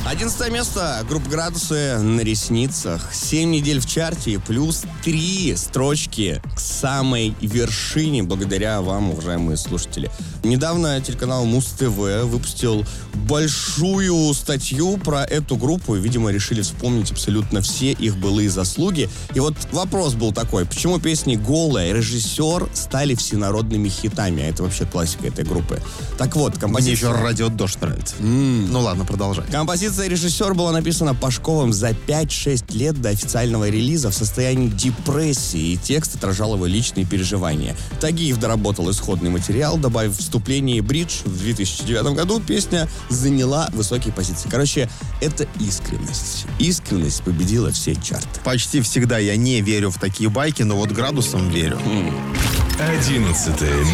11 место. Группа «Градусы» на ресницах. 7 недель в чарте, плюс 3 строчки к самой вершине, благодаря вам, уважаемые слушатели. Недавно телеканал Муз-ТВ выпустил большую статью про эту группу. Видимо, решили вспомнить абсолютно все их былые заслуги. И вот вопрос был такой: почему песни «Голая» и «Режиссер» стали всенародными хитами? А это вообще классика этой группы. Так вот, Мне еще «Радио Дождь» нравится. Ну ладно, продолжай. Композиция «Режиссер» была написана Пашковым за 5-6 лет до официального релиза в состоянии депрессии, и текст отражал его личные переживания. Тагиев доработал исходный материал, добавив вступление и бридж. В 2009 году песня заняла высокие позиции. Короче, это искренность. Искренность победила все чарты. Почти всегда я не верю в такие байки, но вот «Градусам» верю. 11 место.